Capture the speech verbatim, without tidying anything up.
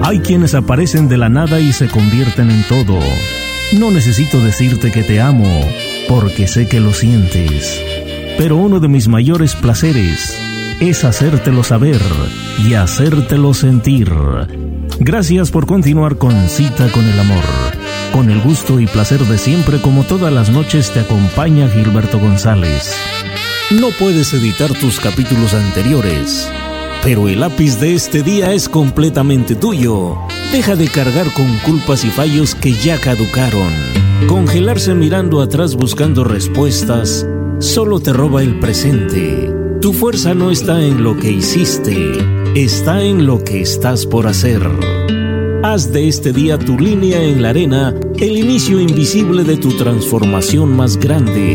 Hay quienes aparecen de la nada y se convierten en todo. No necesito decirte que te amo, porque sé que lo sientes. Pero uno de mis mayores placeres es hacértelo saber y hacértelo sentir. Gracias por continuar con Cita con el Amor. Con el gusto y placer de siempre, como todas las noches, te acompaña Gilberto González. No puedes editar tus capítulos anteriores, pero el lápiz de este día es completamente tuyo. Deja de cargar con culpas y fallos que ya caducaron. Congelarse mirando atrás buscando respuestas solo te roba el presente. Tu fuerza no está en lo que hiciste, está en lo que estás por hacer. Haz de este día tu línea en la arena, el inicio invisible de tu transformación más grande.